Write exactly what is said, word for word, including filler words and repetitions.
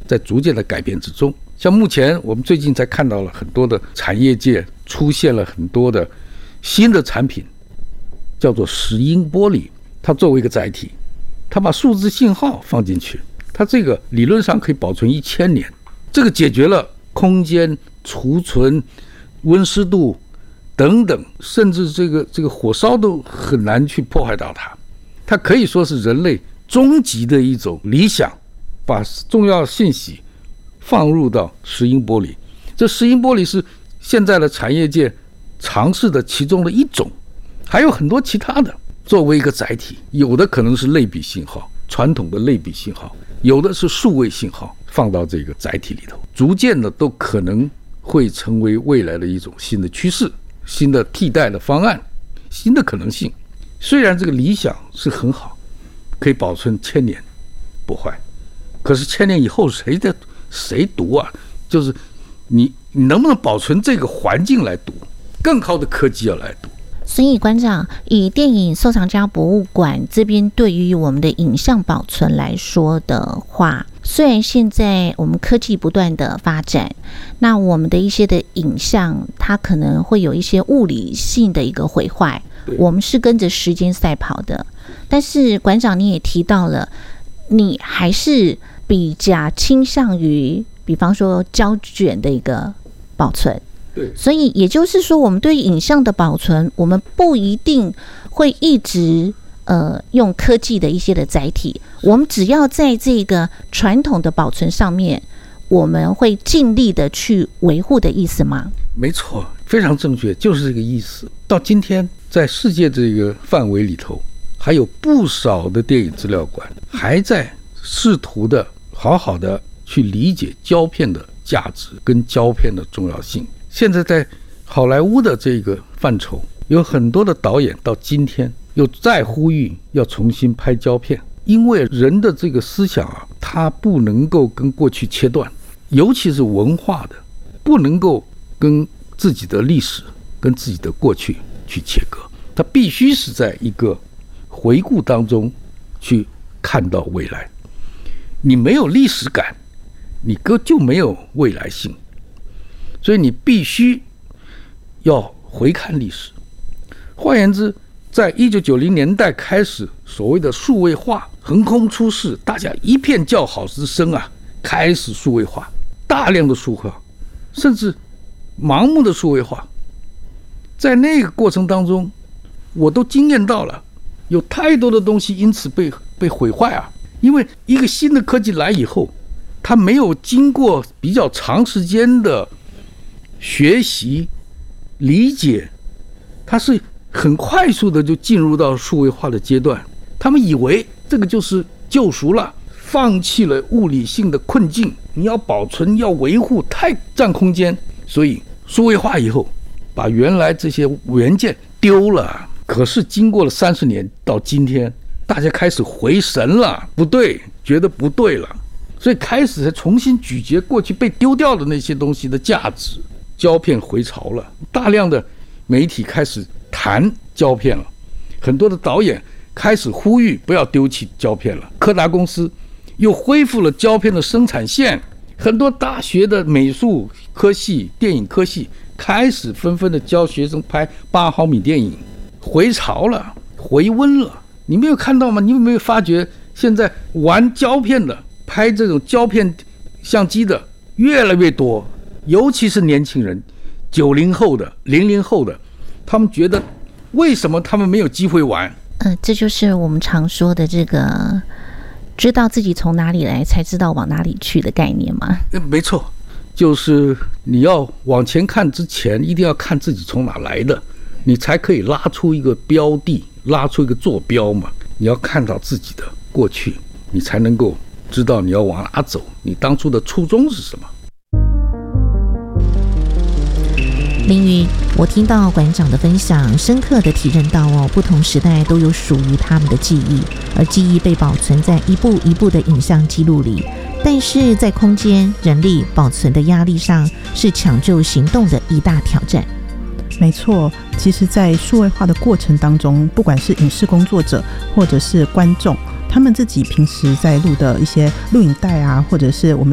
在逐渐的改变之中。像目前我们最近才看到了很多的产业界出现了很多的新的产品，叫做石英玻璃，它作为一个载体，它把数字信号放进去，它这个理论上可以保存一千年，这个解决了空间储存、温湿度等等，甚至这个这个火烧都很难去破坏到它。它可以说是人类终极的一种理想，把重要信息放入到石英玻璃。这石英玻璃是现在的产业界尝试的其中的一种，还有很多其他的作为一个载体，有的可能是类比信号，传统的类比信号，有的是数位信号，放到这个载体里头，逐渐的都可能会成为未来的一种新的趋势，新的替代的方案，新的可能性。虽然这个理想是很好，可以保存千年不坏，可是千年以后谁的谁读啊？就是你你能不能保存这个环境来读，更高的科技要来读。 所以馆长，以电影收藏家博物馆这边对于我们的影像保存来说的话，虽然现在我们科技不断的发展，那我们的一些的影像它可能会有一些物理性的一个毁坏，我们是跟着时间赛跑的。但是馆长你也提到了，你还是比较倾向于比方说胶卷的一个保存。 对， 所以也就是说，我们对影像的保存，我们不一定会一直呃用科技的一些的载体，我们只要在这个传统的保存上面，我们会尽力的去维护的意思吗？ 没错，非常正确，就是这个意思。到今天，在世界这个范围里头，还有不少的电影资料馆还在试图的好好的去理解胶片的价值跟胶片的重要性。现在在好莱坞的这个范畴，有很多的导演到今天又再呼吁要重新拍胶片，因为人的这个思想啊，它不能够跟过去切断，尤其是文化的，不能够跟自己的历史跟自己的过去去切割，它必须是在一个回顾当中去看到未来。你没有历史感，你就没有未来性，所以你必须要回看历史。换言之，在一九九零年代开始，所谓的数位化横空出世，大家一片叫好之声啊，开始数位化，大量的数位化，甚至盲目的数位化。在那个过程当中，我都经验到了，有太多的东西因此被被毁坏啊！因为一个新的科技来以后，它没有经过比较长时间的学习理解，它是很快速的就进入到数位化的阶段。他们以为这个就是救赎了，放弃了物理性的困境，你要保存要维护太占空间，所以数位化以后把原来这些元件丢了。可是经过了三十年到今天，大家开始回神了，不对，觉得不对了，所以开始才重新咀嚼过去被丢掉的那些东西的价值。胶片回潮了，大量的媒体开始谈胶片了，很多的导演开始呼吁不要丢弃胶片了，柯达公司又恢复了胶片的生产线，很多大学的美术科系、电影科系开始纷纷的教学生拍八毫米电影，回潮了，回温了。你没有看到吗？你有没有发觉现在玩胶片的、拍这种胶片相机的越来越多，尤其是年轻人，九零后的、零零后的，他们觉得为什么他们没有机会玩？ 呃，这就是我们常说的这个知道自己从哪里来，才知道往哪里去的概念吗？ 没错，就是你要往前看之前，一定要看自己从哪来的，你才可以拉出一个标的，拉出一个坐标嘛。你要看到自己的过去，你才能够知道你要往哪走，你当初的初衷是什么。 林宇，我听到馆长的分享，深刻的体认到哦，不同时代都有属于他们的记忆，而记忆被保存在一步一步的影像记录里，但是在空间、人力保存的压力上，是抢救行动的一大挑战。 没错，其实在数位化的过程当中，不管是影视工作者或者是观众，他们自己平时在录的一些录影带啊，或者是我们